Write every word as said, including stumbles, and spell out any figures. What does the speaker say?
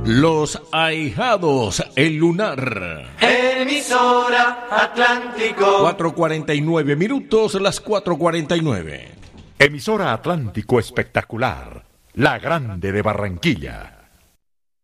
Los Ahijados, el lunar. Emisora Atlántico. cuatro cuarenta y nueve minutos, las cuatro cuarenta y nueve. Emisora Atlántico Espectacular, la grande de Barranquilla.